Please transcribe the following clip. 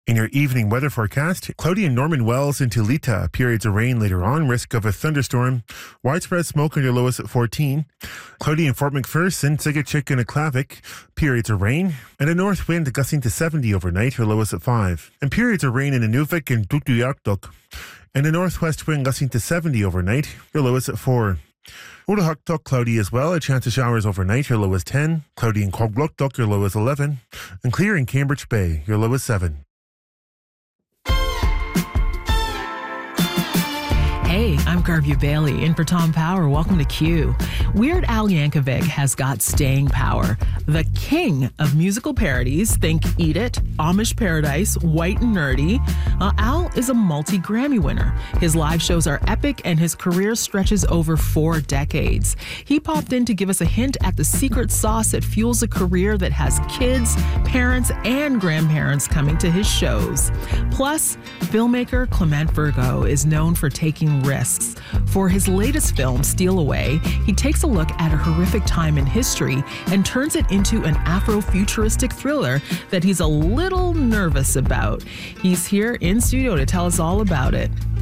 In your evening weather forecast, cloudy in Norman Wells into Lita. Periods of rain later on. Risk of a thunderstorm. Widespread smoke on your lowest at 14. Cloudy in Fort McPherson, Sigachik and Aklavik. Periods of rain. And a north wind gusting to 70 overnight. Your lowest at 5. And periods of rain in Inuvik and Tuktoyaktuk. And a northwest wind gusting to 70 overnight. Your lowest at 4. Odahucktuk, cloudy as well. A chance of showers overnight. Your low is 10. Cloudy in Quagluktuk. Your low is 11. And clear in Cambridge Bay. Your low is 7. Hey, I'm Garvey Bailey, in for Tom Power. Welcome to Q. Weird Al Yankovic has got staying power. The king of musical parodies. Think Eat It, Amish Paradise, White and Nerdy. Al is a multi-Grammy winner. His live shows are epic and his career stretches over 4 decades. He popped in to give us a hint at the secret sauce that fuels a career that has kids, parents, and grandparents coming to his shows. Plus, filmmaker Clement Virgo is known for taking risks. For his latest film, Steal Away, he takes a look at a horrific time in history and turns it into an Afro-futuristic thriller that he's a little nervous about. He's here in studio to tell us all about it.